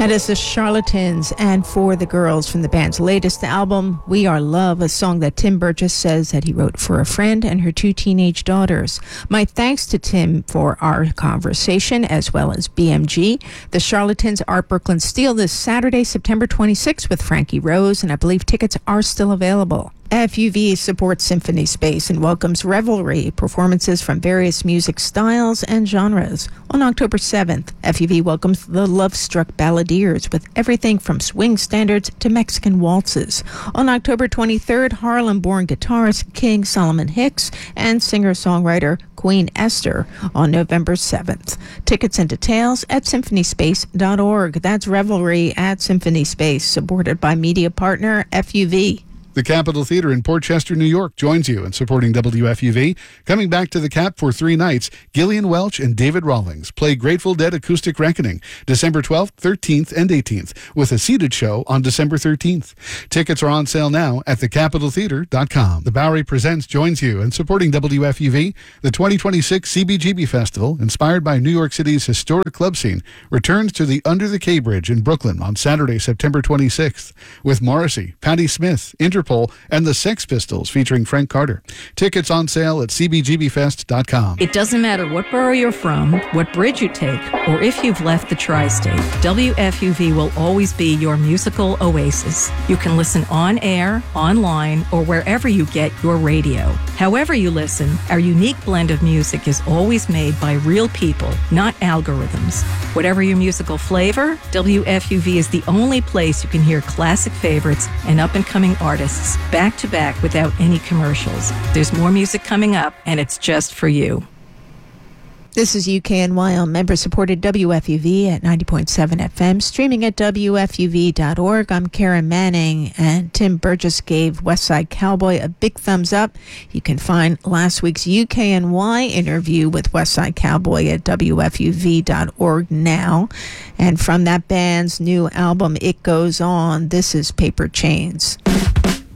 That is the Charlatans, and For the Girls from the band's latest album, We Are Love, a song that Tim Burgess says that he wrote for a friend and her 2 teenage daughters. My thanks to Tim for our conversation, as well as BMG. The Charlatans are at Brooklyn Steel this Saturday, September 26th with Frankie Rose, and I believe tickets are still available. FUV supports Symphony Space and welcomes Revelry, performances from various music styles and genres. On October 7th, FUV welcomes the Love-Struck Balladeers with everything from swing standards to Mexican waltzes. On October 23rd, Harlem-born guitarist King Solomon Hicks and singer-songwriter Queen Esther on November 7th. Tickets and details at symphonyspace.org. That's Revelry at Symphony Space, supported by media partner FUV. The Capitol Theater in Port Chester, New York joins you in supporting WFUV. Coming back to the Cap for 3 nights, Gillian Welch and David Rawlings play Grateful Dead Acoustic Reckoning, December 12th, 13th, and 18th, with a seated show on December 13th. Tickets are on sale now at thecapitoltheater.com. The Bowery Presents joins you in supporting WFUV. The 2026 CBGB Festival, inspired by New York City's historic club scene, returns to the Under the K Bridge in Brooklyn on Saturday, September 26th, with Morrissey, Patti Smith, Interpol, and the Sex Pistols featuring Frank Carter. Tickets on sale at cbgbfest.com. It doesn't matter what borough you're from, what bridge you take, or if you've left the tri-state, WFUV will always be your musical oasis. You can listen on air, online, or wherever you get your radio. However you listen, our unique blend of music is always made by real people, not algorithms. Whatever your musical flavor, WFUV is the only place you can hear classic favorites and up-and-coming artists back to back without any commercials. There's more music coming up, and it's just for you. This is UKNY on member-supported WFUV at 90.7 FM, streaming at WFUV.org. I'm Karen Manning, and Tim Burgess gave Westside Cowboy a big thumbs up. You can find last week's UKNY interview with Westside Cowboy at WFUV.org now. And from that band's new album, It Goes On, this is Paper Chains.